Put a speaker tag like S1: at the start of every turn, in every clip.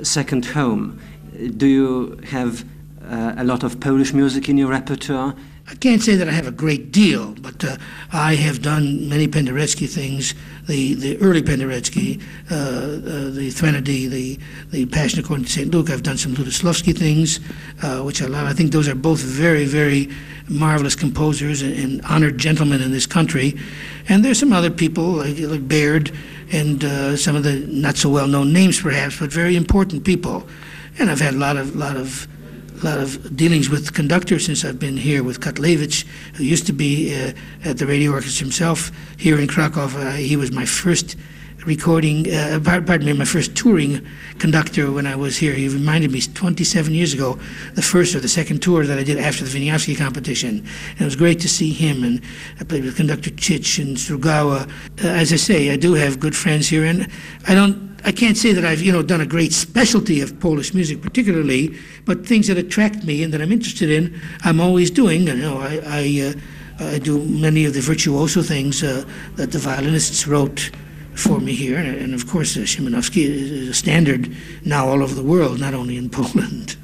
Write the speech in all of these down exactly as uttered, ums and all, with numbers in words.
S1: second home. Do you have uh, a lot of Polish music in your repertoire?
S2: I can't say that I have a great deal, but uh, I have done many Penderecki things, the, the early Penderecki, uh, uh, the Threnody, the, the Passion According to Saint Luke. I've done some Lutoslawski things, uh, which I love. I think those are both very, very marvelous composers and, and honored gentlemen in this country. And there's some other people, like, like Baird, and uh, some of the not-so-well-known names, perhaps, but very important people. And I've had a lot of, lot of A lot of dealings with conductors since I've been here, with Katlewicz, who used to be uh, at the Radio Orchestra himself here in Krakow. Uh, he was my first recording, uh, pardon me, my first touring conductor when I was here. He reminded me twenty-seven years ago, the first or the second tour that I did after the Wieniawski competition. And it was great to see him, and I played with conductor Chich and Strugawa. Uh, as I say, I do have good friends here, and I don't I can't say that I've, you know, done a great specialty of Polish music particularly, but things that attract me and that I'm interested in, I'm always doing. You know, I I, uh, I do many of the virtuoso things uh, that the violinists wrote for me here, and, and of course, uh, Szymanowski is a standard now all over the world, not only in Poland.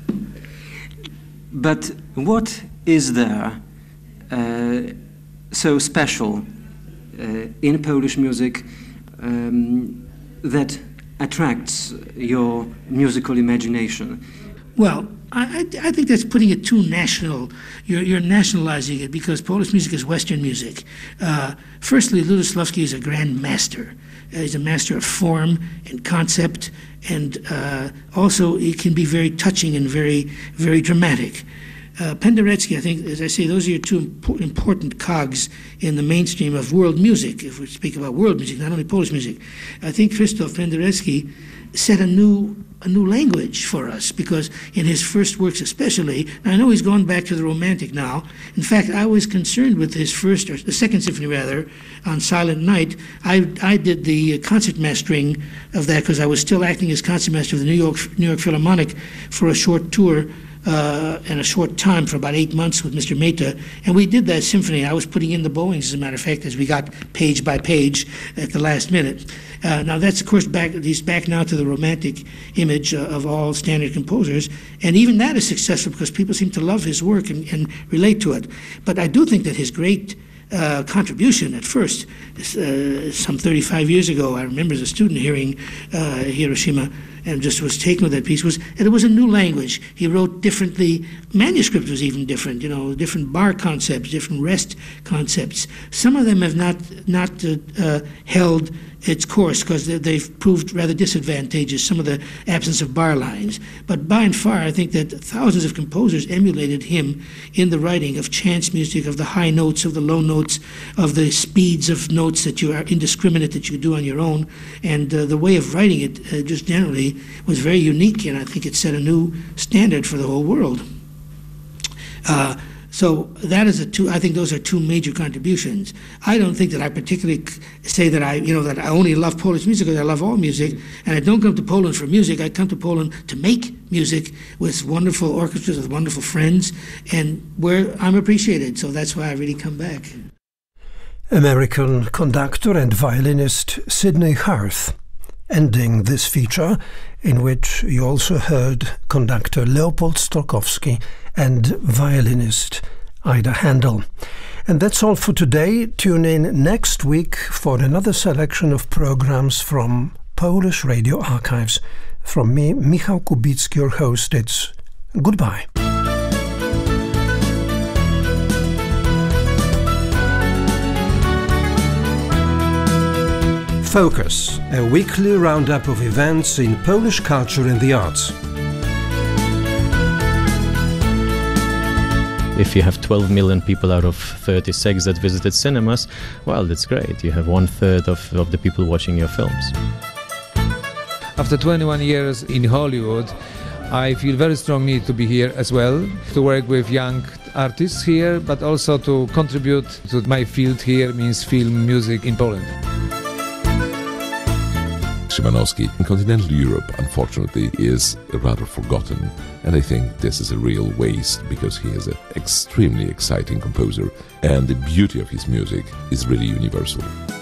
S1: But what is there uh, so special uh, in Polish music um, that attracts your musical imagination?
S2: Well, I, I think that's putting it too national. You're, you're nationalizing it, because Polish music is Western music. Uh, firstly, Lutoslawski is a grand master. Uh, he's a master of form and concept, and uh, also he can be very touching and very, very dramatic. Uh, Penderecki, I think, as I say, those are your two impo important cogs in the mainstream of world music, if we speak about world music, not only Polish music. I think Krzysztof Penderecki set a new a new language for us, because in his first works especially, I know he's gone back to the Romantic now. In fact, I was concerned with his first, or the second symphony rather, on Silent Night. I, I did the concert mastering of that, because I was still acting as concertmaster of the New York, New York Philharmonic for a short tour Uh, in a short time, for about eight months with Mister Mehta, and we did that symphony. I was putting in the bowings, as a matter of fact, as we got page by page at the last minute. Uh, now that's, of course, back, he's back now to the Romantic image uh, of all standard composers, and even that is successful, because people seem to love his work and, and relate to it. But I do think that his great Uh, contribution at first, uh, some thirty-five years ago, I remember as a student hearing uh, Hiroshima, and just was taken with that piece, was that it was a new language. He wrote differently. Manuscript was even different, you know, different bar concepts, different rest concepts. Some of them have not not uh, uh, held its course, because they've proved rather disadvantageous, some of the absence of bar lines. But by and far, I think that thousands of composers emulated him in the writing of chance music, of the high notes, of the low notes, of the speeds of notes that you are indiscriminate, that you do on your own. And uh, the way of writing it uh, just generally was very unique, and I think it set a new standard for the whole world. Uh, So that is a two. I think those are two major contributions. I don't think that I particularly say that I, you know, that I only love Polish music, because I love all music, and I don't come to Poland for music. I come to Poland to make music with wonderful orchestras, with wonderful friends, and where I'm appreciated. So that's why I really come back.
S3: American conductor and violinist Sidney Harth, ending this feature, in which you also heard conductor Leopold Stokowski and violinist Ida Handel. And that's all for today. Tune in next week for another selection of programs from Polish Radio Archives. From me, Michał Kubicki, your host, it's goodbye. Focus, a weekly roundup of events in Polish culture and the arts.
S4: If you have twelve million people out of thirty-six that visited cinemas, well, that's great. You have one third of, of the people watching your films.
S5: After twenty-one years in Hollywood, I feel very strong need to be here as well, to work with young artists here, but also to contribute to my field here, means film music in Poland.
S6: Szymanowski in continental Europe, unfortunately, is rather forgotten, and I think this is a real waste, because he is an extremely exciting composer, and the beauty of his music is really universal.